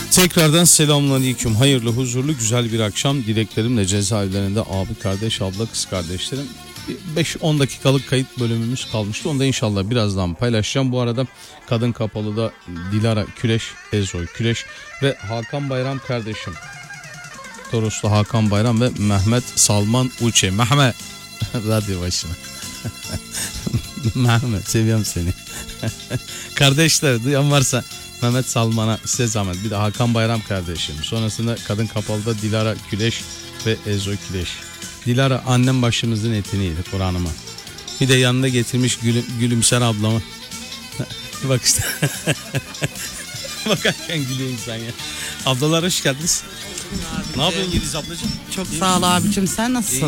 Tekrardan selamünaleyküm. Hayırlı, huzurlu, güzel bir akşam dileklerimle cezaevlerinde abi, kardeş, abla, kız kardeşlerim. 5-10 dakikalık kayıt bölümümüz kalmıştı. Onu da inşallah birazdan paylaşacağım. Bu arada Kadın Kapalı'da Dilara Küleş, Ezoy Küleş ve Hakan Bayram kardeşim. Toroslu Hakan Bayram ve Mehmet Salman Uçe. Mehmet, radyo başına. Mehmet, seviyorum seni. Kardeşler, duyan varsa Mehmet Salman'a size zahmet. Bir de Hakan Bayram kardeşim. Sonrasında Kadın Kapalı'da Dilara Küleş ve Ezo Küleş. Dilara annem başımızın etini yedi Kur'an'ıma. Bir de yanında getirmiş gülümser ablamı. Bak işte. Bakarken gülüyor insan ya. Ablalar hoş geldiniz. Ne yapıyorsun Yeliz ablacığım? Çok sağ ol abicim, sen nasılsın?